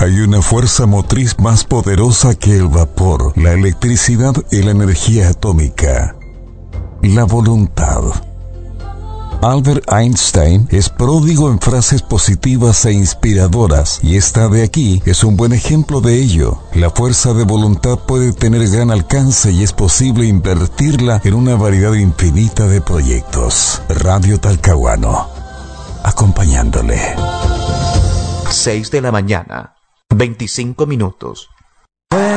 Hay una fuerza motriz más poderosa que el vapor, la electricidad y la energía atómica: la voluntad. Albert Einstein es pródigo en frases positivas e inspiradoras, y esta de aquí es un buen ejemplo de ello. La fuerza de voluntad puede tener gran alcance y es posible invertirla en una variedad infinita de proyectos. Radio Talcahuano, acompañándole. 6 de la mañana, 25 minutos.